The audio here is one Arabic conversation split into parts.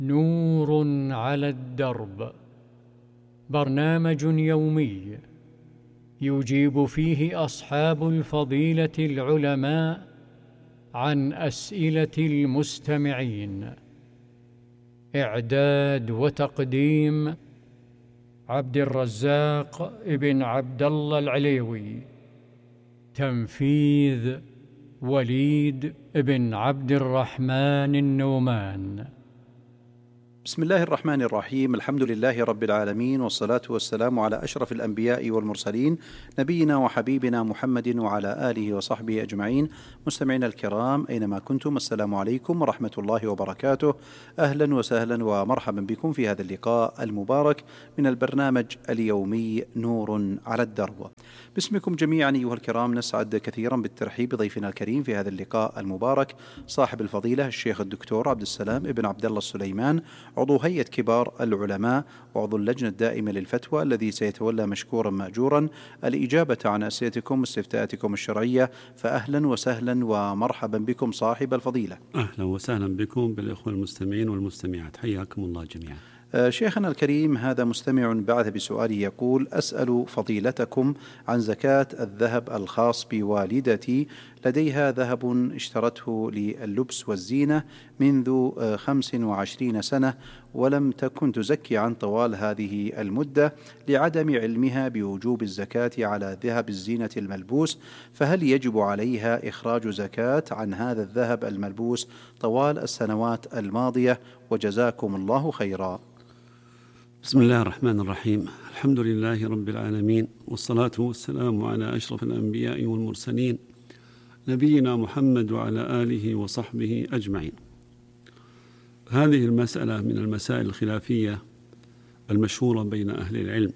نور على الدرب، برنامج يومي يجيب فيه أصحاب الفضيلة العلماء عن أسئلة المستمعين. إعداد وتقديم عبد الرزاق ابن عبد الله العليوي. تنفيذ وليد ابن عبد الرحمن النومان. بسم الله الرحمن الرحيم. الحمد لله رب العالمين، والصلاة والسلام على أشرف الأنبياء والمرسلين، نبينا وحبيبنا محمد وعلى آله وصحبه أجمعين. مستمعينا الكرام أينما كنتم، السلام عليكم ورحمة الله وبركاته. أهلا وسهلا ومرحبا بكم في هذا اللقاء المبارك من البرنامج اليومي نور على الدرب. باسمكم جميعا أيها الكرام، نسعد كثيرا بالترحيب بضيفنا الكريم في هذا اللقاء المبارك، صاحب الفضيلة الشيخ الدكتور عبد السلام ابن عبد الله السليمان، عضو هيئة كبار العلماء وعضو اللجنة الدائمة للفتوى، الذي سيتولى مشكورا مأجورا الإجابة عن أسئلتكم واستفتاءاتكم الشرعية. فأهلا وسهلا ومرحبا بكم صاحب الفضيلة. أهلا وسهلا بكم بالإخوة المستمعين والمستمعات، حياكم الله جميعا. شيخنا الكريم، هذا مستمع بعث بسؤاله يقول: أسأل فضيلتكم عن زكاة الذهب الخاص بوالدتي، لديها ذهب اشترته لللبس والزينة منذ 25 سنة، ولم تكن تزكي عن طوال هذه المدة لعدم علمها بوجوب الزكاة على ذهب الزينة الملبوس، فهل يجب عليها إخراج زكاة عن هذا الذهب الملبوس طوال السنوات الماضية؟ وجزاكم الله خيرا. بسم الله الرحمن الرحيم. الحمد لله رب العالمين، والصلاة والسلام على أشرف الأنبياء والمرسلين، نبينا محمد وعلى آله وصحبه أجمعين. هذه المسألة من المسائل الخلافية المشهورة بين أهل العلم،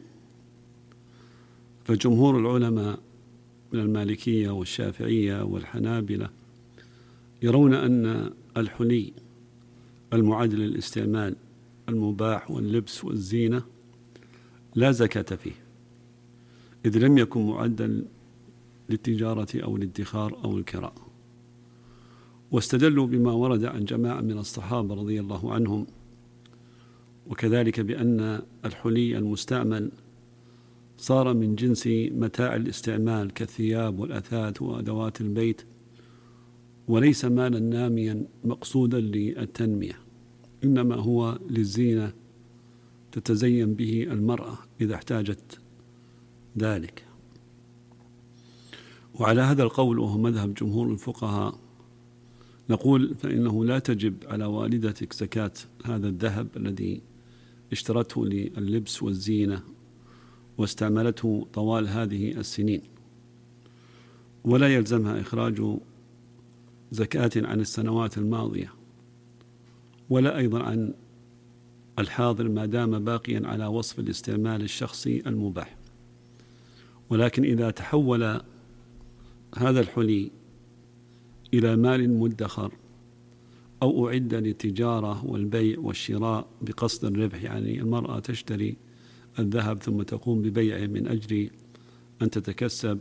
فجمهور العلماء من المالكية والشافعية والحنابلة يرون أن الحلي المعد للاستعمال المباح واللبس والزينة لا زكاة فيه، إذ لم يكن معدا للتجارة أو الادخار أو الكراء. واستدلوا بما ورد عن جماعة من الصحابة رضي الله عنهم، وكذلك بأن الحلي المستعمل صار من جنس متاع الاستعمال كالثياب والأثاث وأدوات البيت، وليس مالا ناميا مقصودا للتنمية، إنما هو للزينة تتزين به المرأة إذا احتاجت ذلك. وعلى هذا القول، وهو مذهب جمهور الفقهاء، نقول فإنه لا تجب على والدتك زكاة هذا الذهب الذي اشترته لللبس والزينة واستعملته طوال هذه السنين، ولا يلزمها إخراج زكاة عن السنوات الماضية، ولا أيضا عن الحاضر ما دام باقيا على وصف الاستعمال الشخصي المباح. ولكن إذا تحول هذا الحلي إلى مال مدخر أو أعد للتجارة والبيع والشراء بقصد الربح، يعني المرأة تشتري الذهب ثم تقوم ببيعه من أجل أن تتكسب،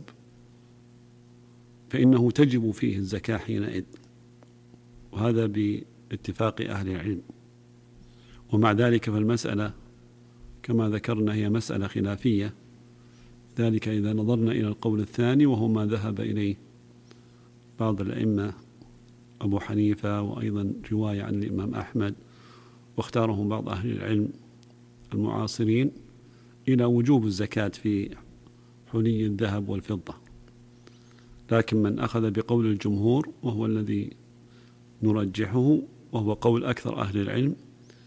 فإنه تجب فيه الزكاة حينئذ، وهذا باتفاق أهل العلم. ومع ذلك فالمسألة كما ذكرنا هي مسألة خلافية، ذلك إذا نظرنا إلى القول الثاني، وهو ما ذهب إليه بعض الأئمة أبو حنيفة، وأيضا رواية عن الإمام أحمد، واختاره بعض أهل العلم المعاصرين إلى وجوب الزكاة في حلي الذهب والفضة. لكن من أخذ بقول الجمهور، وهو الذي نرجحه، وهو قول أكثر أهل العلم،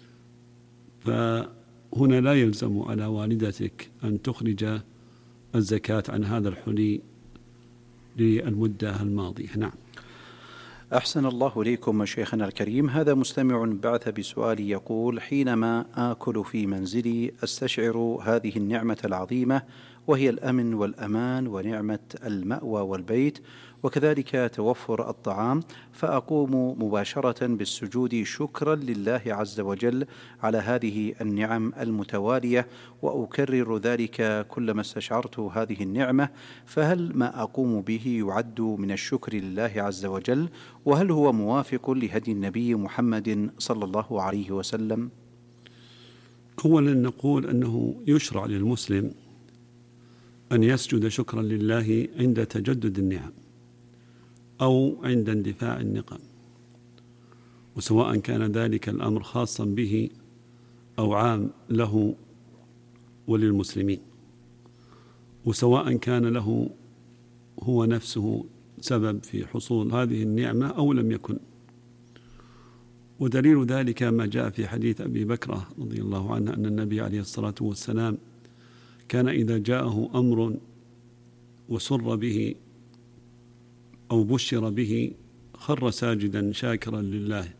فهنا لا يلزم على والدتك أن تخرج الزكاة عن هذا الحلي للمدة الماضية. نعم. أحسن الله إليكم شيخنا الكريم. هذا مستمع بعث بسؤالي يقول: حينما آكل في منزلي أستشعر هذه النعمة العظيمة، وهي الأمن والأمان ونعمة المأوى والبيت، وكذلك توفر الطعام، فأقوم مباشرة بالسجود شكرا لله عز وجل على هذه النعم المتوالية، وأكرر ذلك كلما استشعرت هذه النعمة. فهل ما أقوم به يعد من الشكر لله عز وجل؟ وهل هو موافق لهدي النبي محمد صلى الله عليه وسلم؟ أولا نقول أنه يشرع للمسلم أن يسجد شكرا لله عند تجدد النعم أو عند اندفاع النقم، وسواء كان ذلك الأمر خاصا به أو عام له وللمسلمين، وسواء كان له هو نفسه سبب في حصول هذه النعمة أو لم يكن. ودليل ذلك ما جاء في حديث أبي بكرة رضي الله عنه أن النبي عليه الصلاة والسلام كان إذا جاءه أمر وسر به أو بشر به خر ساجدا شاكرا لله.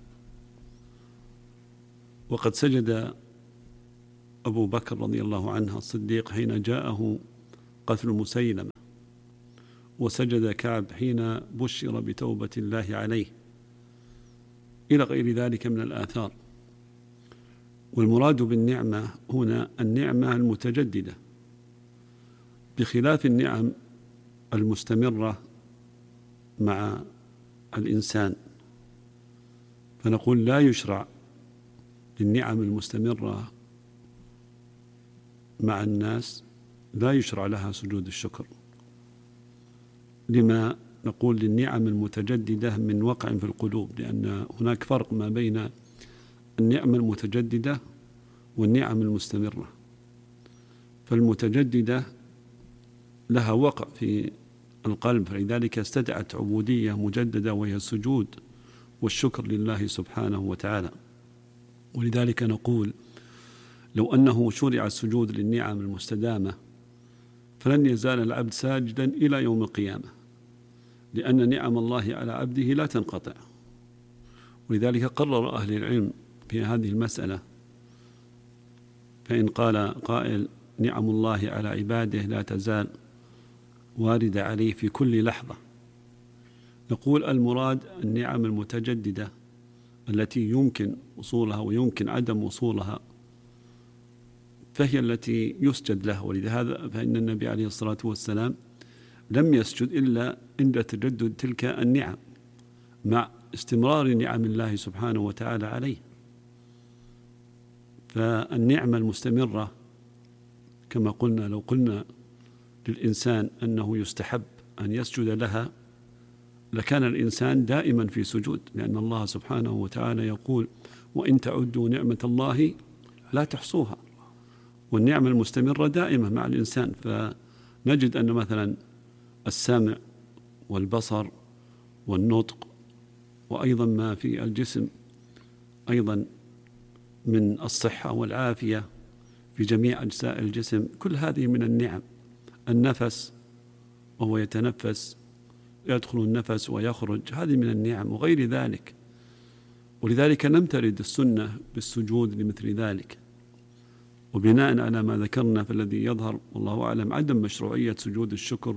وقد سجد أبو بكر رضي الله عنه الصديق حين جاءه قتل مسيلمة، وسجد كعب حين بشر بتوبة الله عليه، إلى غير ذلك من الآثار. والمراد بالنعمة هنا النعمة المتجددة، بخلاف النعم المستمرة مع الإنسان. فنقول لا يشرع للنعم المستمرة مع الناس، لا يشرع لها سجود الشكر، لما نقول للنعم المتجددة من وقع في القلوب، لأن هناك فرق ما بين النعم المتجددة والنعم المستمرة. فالمتجددة لها وقع في القلب، فلذلك استدعت عبودية مجددة وهي السجود والشكر لله سبحانه وتعالى. ولذلك نقول لو أنه شرع السجود للنعم المستدامة فلن يزال العبد ساجدا إلى يوم القيامة، لأن نعم الله على عبده لا تنقطع. ولذلك قرر أهل العلم في هذه المسألة، فإن قال قائل نعم الله على عباده لا تزال واردة عليه في كل لحظة، نقول المراد النعم المتجددة التي يمكن وصولها ويمكن عدم وصولها، فهي التي يسجد له. ولهذا فإن النبي عليه الصلاة والسلام لم يسجد إلا عند تجدد تلك النعم مع استمرار نعم الله سبحانه وتعالى عليه. فالنعمة المستمرة كما قلنا، لو قلنا للإنسان أنه يستحب أن يسجد لها لكان الإنسان دائما في سجود، لأن الله سبحانه وتعالى يقول وإن تعدوا نعمة الله لا تحصوها. والنعمة المستمرة دائمة مع الإنسان، فنجد أن مثلا السمع والبصر والنطق وأيضا ما في الجسم أيضا من الصحة والعافية في جميع أجزاء الجسم، كل هذه من النعم. النفس وهو يتنفس، يدخل النفس ويخرج، هذه من النعم وغير ذلك. ولذلك لم ترد السنة بالسجود لمثل ذلك. وبناء على ما ذكرنا فالذي يظهر والله أعلم عدم مشروعية سجود الشكر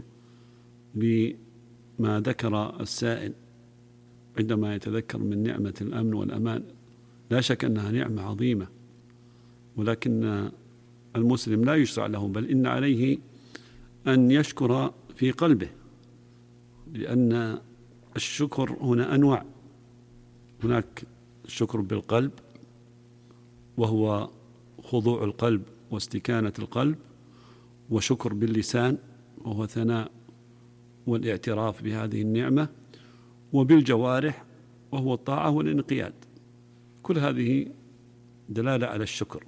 لما ذكر السائل عندما يتذكر من نعمة الأمن والأمان. لا شك أنها نعمة عظيمة، ولكن المسلم لا يشرع له، بل إن عليه أن يشكر في قلبه، لأن الشكر هنا أنواع. هناك الشكر بالقلب وهو خضوع القلب واستكانة القلب، وشكر باللسان وهو ثناء والاعتراف بهذه النعمة، وبالجوارح وهو الطاعة والانقياد. كل هذه دلالة على الشكر.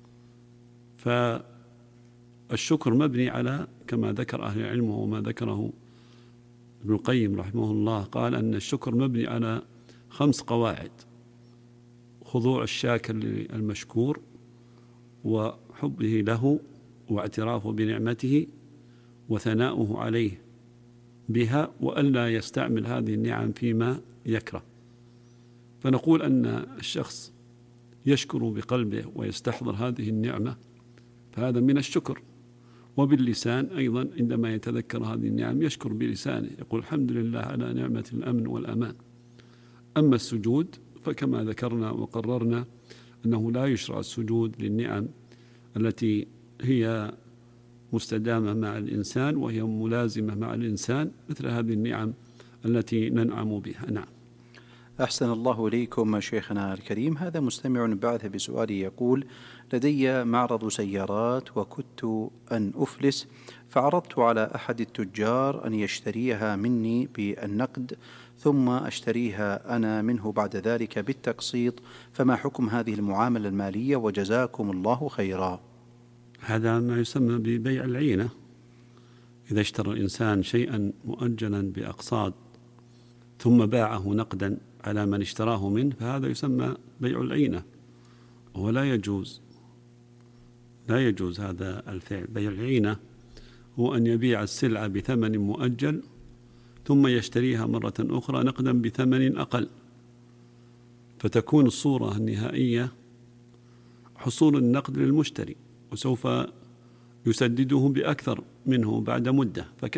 فالشكر مبني على كما ذكر أهل العلم وما ذكره ابن القيم رحمه الله، قال أن الشكر مبني على 5 قواعد: خضوع الشاكر للمشكور، وحبه له، واعترافه بنعمته، وثناؤه عليه بها، وألا يستعمل هذه النعم فيما يكره. فنقول أن الشخص يشكر بقلبه ويستحضر هذه النعمة، فهذا من الشكر. وباللسان أيضا عندما يتذكر هذه النعم يشكر بلسانه، يقول الحمد لله على نعمة الأمن والأمان. أما السجود فكما ذكرنا وقررنا أنه لا يشرع السجود للنعم التي هي مستدامة مع الإنسان وهي ملازمة مع الإنسان، مثل هذه النعم التي ننعم بها. نعم. أحسن الله إليكم شيخنا الكريم. هذا مستمع بعث بسؤال يقول: لدي معرض سيارات وكدت أن أفلس، فعرضت على أحد التجار أن يشتريها مني بالنقد ثم أشتريها أنا منه بعد ذلك بالتقسيط، فما حكم هذه المعاملة المالية؟ وجزاكم الله خيرا. هذا ما يسمى ببيع العينة. إذا اشترى الإنسان شيئا مؤجلا بأقساط ثم باعه نقدا على من اشتراه منه فهذا يسمى بيع العينة، ولا يجوز، لا يجوز هذا الفعل. بيع العينة هو أن يبيع السلعة بثمن مؤجل ثم يشتريها مرة أخرى نقدا بثمن أقل، فتكون الصورة النهائية حصول النقد للمشتري وسوف يسدده بأكثر منه بعد مدة.